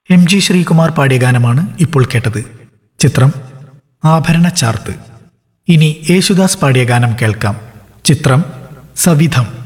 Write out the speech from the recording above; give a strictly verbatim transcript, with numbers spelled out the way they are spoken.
M G Sreekumar പാടിയ ഗാനമാണ് ഇപ്പോൾ കേട്ടത്. ചിത്രം ആഭരണ ചാർത്ത്. ഇനി യേശുദാസ് പാടിയ ഗാനം കേൾക്കാം. ചിത്രം സവിധം.